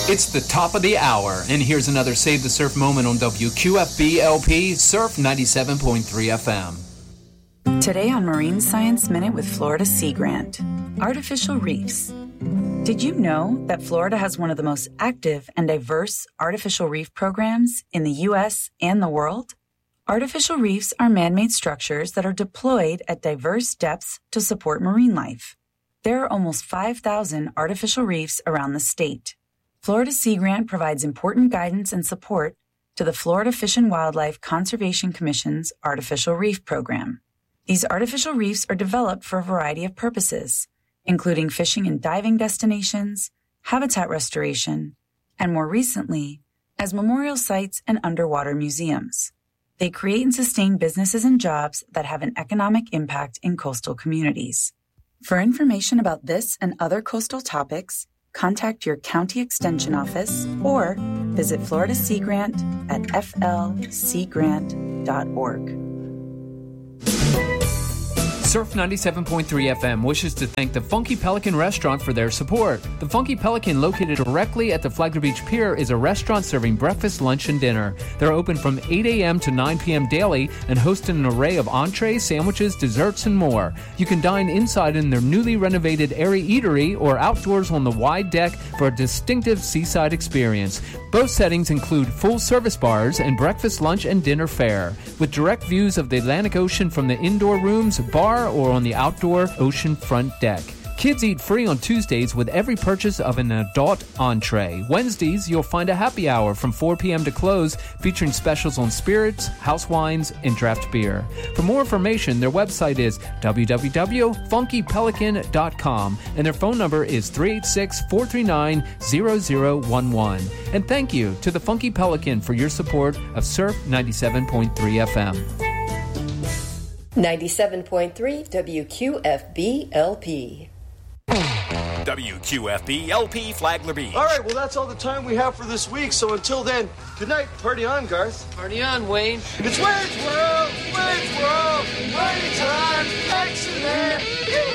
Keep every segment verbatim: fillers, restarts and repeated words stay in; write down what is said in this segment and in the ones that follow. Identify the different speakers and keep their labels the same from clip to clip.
Speaker 1: It's the top of the hour, and here's another Save the Surf moment on W Q F B L P Surf ninety-seven point three F M.
Speaker 2: Today on Marine Science Minute with Florida Sea Grant, artificial reefs. Did you know that Florida has one of the most active and diverse artificial reef programs in the U S and the world? Artificial reefs are man-made structures that are deployed at diverse depths to support marine life. There are almost five thousand artificial reefs around the state. Florida Sea Grant provides important guidance and support to the Florida Fish and Wildlife Conservation Commission's Artificial Reef Program. These artificial reefs are developed for a variety of purposes, including fishing and diving destinations, habitat restoration, and more recently, as memorial sites and underwater museums. They create and sustain businesses and jobs that have an economic impact in coastal communities. For information about this and other coastal topics, contact your county extension office or visit Florida Sea Grant at f l sea grant dot org.
Speaker 1: Surf ninety-seven point three F M wishes to thank the Funky Pelican Restaurant for their support. The Funky Pelican, located directly at the Flagler Beach Pier, is a restaurant serving breakfast, lunch, and dinner. They're open from eight a.m. to nine p.m. daily and host an array of entrees, sandwiches, desserts, and more. You can dine inside in their newly renovated airy eatery or outdoors on the wide deck for a distinctive seaside experience. Both settings include full-service bars and breakfast, lunch, and dinner fare, with direct views of the Atlantic Ocean from the indoor rooms, bar, or on the outdoor ocean front deck. Kids eat free on Tuesdays with every purchase of an adult entree. Wednesdays, you'll find a happy hour from four p.m. to close, featuring specials on spirits, house wines, and draft beer. For more information, their website is w w w dot funky pelican dot com, and their phone number is three eight six, four three nine, zero zero one one. And thank you to the Funky Pelican for your support of Surf ninety-seven point three F M.
Speaker 3: ninety-seven point three W Q F B L P.
Speaker 4: W Q F B L P Flagler Beach.
Speaker 5: All right, well, that's all the time we have for this week. So until then, good night. Party on, Garth.
Speaker 6: Party on, Wayne.
Speaker 5: It's Wayne's World. Wayne's World. Party time. Excellent.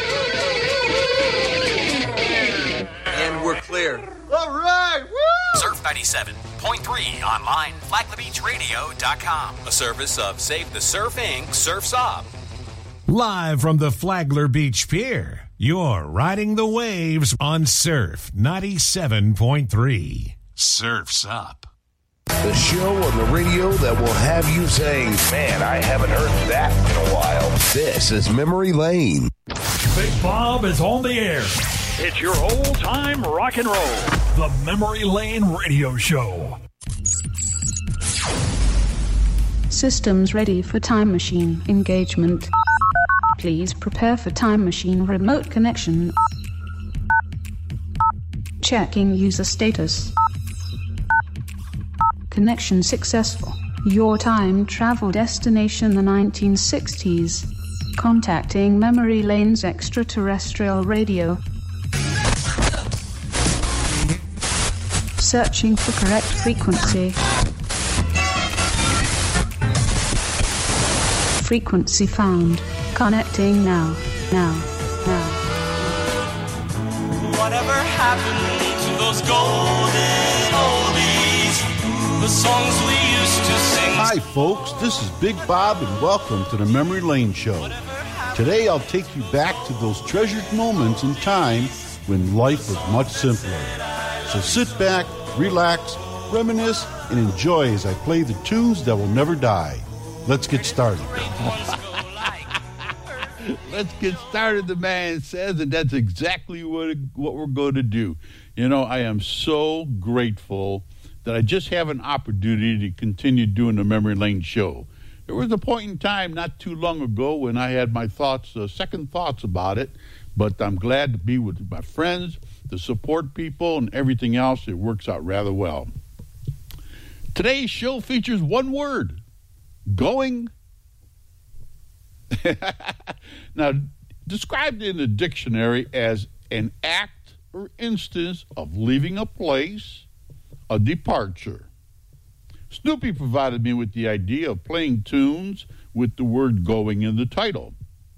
Speaker 7: And we're clear.
Speaker 5: All right. Woo!
Speaker 4: Surf ninety-seven point three online, flagler beach radio dot com. A service of Save the Surf Incorporated. Surf's Up.
Speaker 8: Live from the Flagler Beach Pier, you're riding the waves on Surf ninety-seven point three. Surf's Up.
Speaker 9: The show on the radio that will have you saying, man, I haven't heard that in a while. This is Memory Lane.
Speaker 10: Big Bob is on the air. It's your old-time rock and roll. The Memory Lane Radio Show.
Speaker 11: Systems ready for time machine engagement. Please prepare for time machine remote connection. Checking user status. Connection successful. Your time travel destination the nineteen sixties. Contacting Memory Lane's extraterrestrial radio. Searching for correct frequency. Frequency found. Connecting now, now, now.
Speaker 12: Whatever happened to those golden oldies, the songs we used to sing?
Speaker 13: Hi, folks. This is Big Bob, and welcome to the Memory Lane Show. Today, I'll take you back to those treasured moments in time when life was much simpler. So sit back, relax, reminisce, and enjoy as I play the tunes that will never die. Let's get started.
Speaker 14: Let's get started, the man says, and that's exactly what what we're going to do. You know, I am so grateful that I just have an opportunity to continue doing the Memory Lane Show. There was a point in time not too long ago when I had my thoughts, uh, second thoughts about it, but I'm glad to be with my friends, to support people, and everything else. It works out rather well. Today's show features one word: going. Now, described in the dictionary as an act or instance of leaving a place, a departure. Snoopy provided me with the idea of playing tunes with the word going in the title.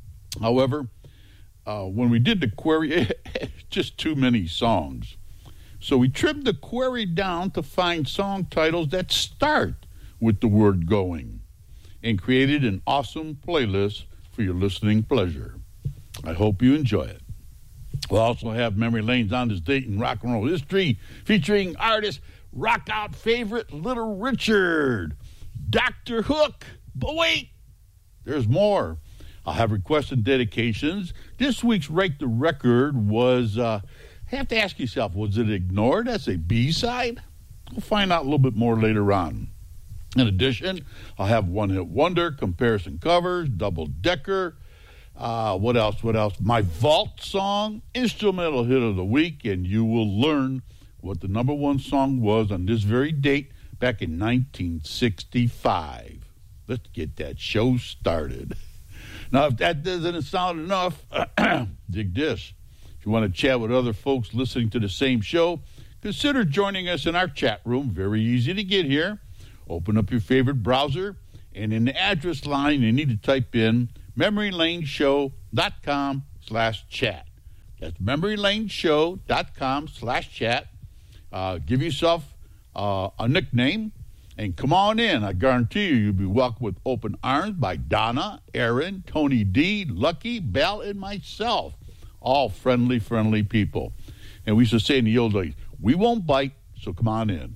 Speaker 14: However, uh, when we did the query, just too many songs. So we trimmed the query down to find song titles that start with the word going and created an awesome playlist for your listening pleasure. I hope you enjoy it. We'll also have Memory Lanes on this date in rock and roll history featuring artist rock out favorite Little Richard, Doctor Hook. But wait, there's more. I'll have requests and dedications. This week's Right the Record was, uh, have to ask yourself, was it ignored as a B-side? We'll find out a little bit more later on. In addition, I'll have One Hit Wonder, comparison covers, double decker. Uh, what else? What else? My Vault song, instrumental hit of the week, and you will learn what the number one song was on this very date back in nineteen sixty-five. Let's get that show started. Now, if that doesn't sound enough, dig this. If you want to chat with other folks listening to the same show, consider joining us in our chat room. Very easy to get here. Open up your favorite browser, and in the address line, you need to type in memorylaneshow.com slash chat. That's memorylaneshow.com slash chat. Uh, give yourself uh, a nickname, and come on in. I guarantee you, you'll be welcomed with open arms by Donna, Aaron, Tony D, Lucky, Bell, and myself. All friendly, friendly people. And we used to say in the old days, we won't bite, so come on in.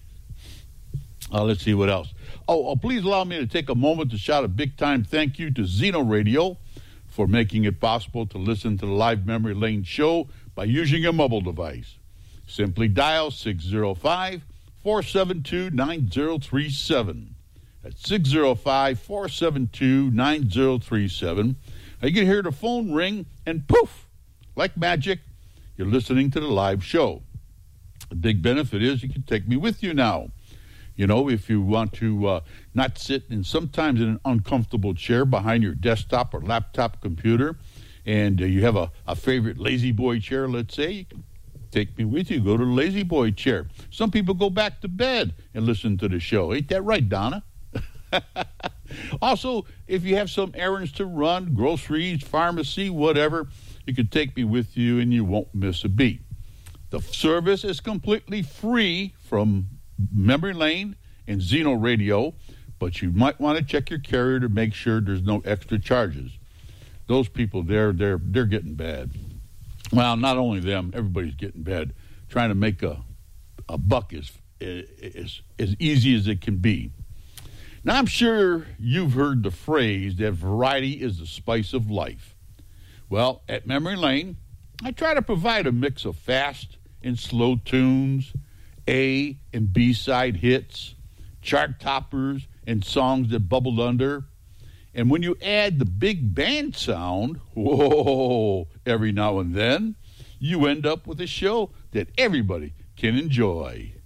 Speaker 14: Uh, let's see what else. Oh, oh, please allow me to take a moment to shout a big-time thank you to Zeno Radio for making it possible to listen to the live Memory Lane show by using a mobile device. Simply dial six oh five, four seven two, nine oh three seven. That's six oh five, four seven two, nine oh three seven. You can hear the phone ring, and poof, like magic, you're listening to the live show. The big benefit is you can take me with you now. You know, if you want to uh, not sit in sometimes in an uncomfortable chair behind your desktop or laptop computer, and uh, you have a, a favorite lazy boy chair, let's say, you can take me with you. Go to the lazy boy chair. Some people go back to bed and listen to the show. Ain't that right, Donna? Also, if you have some errands to run, groceries, pharmacy, whatever, you can take me with you and you won't miss a beat. The service is completely free from Memory Lane and Zeno Radio, but you might want to check your carrier to make sure there's no extra charges. Those people there, they're they're getting bad. Well, not only them, everybody's getting bad. Trying to make a a buck is is as easy as it can be. Now, I'm sure you've heard the phrase that variety is the spice of life. Well, at Memory Lane, I try to provide a mix of fast and slow tunes, A and B-side hits, chart toppers, and songs that bubbled under. And when you add the big band sound, whoa, every now and then, you end up with a show that everybody can enjoy.